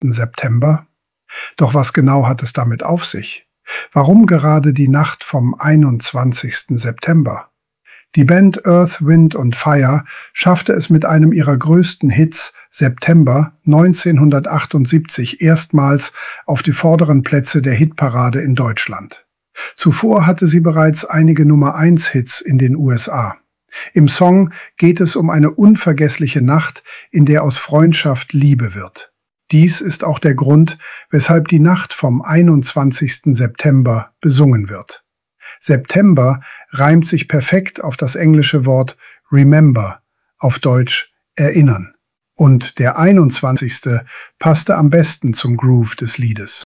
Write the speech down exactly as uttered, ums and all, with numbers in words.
achten September? Doch was genau hat es damit auf sich? Warum gerade die Nacht vom einundzwanzigsten September? Die Band Earth, Wind and Fire schaffte es mit einem ihrer größten Hits, September, neunzehnhundertachtundsiebzig erstmals auf die vorderen Plätze der Hitparade in Deutschland. Zuvor hatte sie bereits einige Nummer-eins-Hits in den U S A. Im Song geht es um eine unvergessliche Nacht, in der aus Freundschaft Liebe wird. Dies ist auch der Grund, weshalb die Nacht vom einundzwanzigsten September besungen wird. September reimt sich perfekt auf das englische Wort remember, auf Deutsch erinnern. Und der einundzwanzigste passte am besten zum Groove des Liedes.